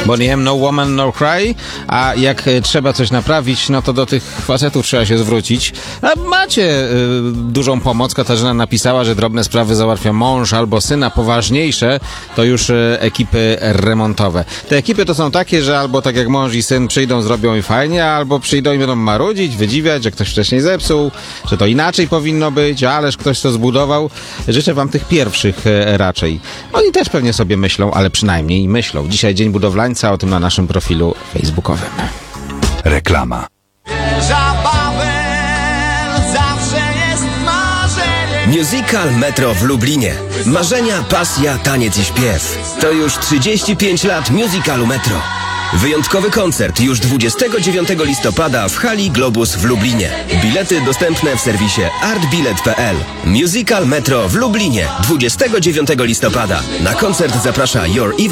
Boney M, No Woman, No Cry, a jak trzeba coś naprawić, no to do tych facetów trzeba się zwrócić. A macie dużą pomoc. Katarzyna napisała, że drobne sprawy załatwia mąż albo syna, poważniejsze to już ekipy remontowe. Te ekipy to są takie, że albo tak jak mąż i syn przyjdą, zrobią i fajnie, albo przyjdą i będą marudzić, wydziwiać, że ktoś wcześniej zepsuł, że to inaczej powinno być, ależ ktoś to zbudował. Życzę wam tych pierwszych raczej. Oni też pewnie sobie myślą, ale przynajmniej myślą. Dzisiaj Dzień Budowlańca, o tym na naszym profilu facebookowym. Reklama. Musical Metro w Lublinie. Marzenia, pasja, taniec i śpiew. To już 35 lat musicalu Metro. Wyjątkowy koncert już 29 listopada w hali Globus w Lublinie. Bilety dostępne w serwisie artbilet.pl. Musical Metro w Lublinie 29 listopada. Na koncert zaprasza Your Event.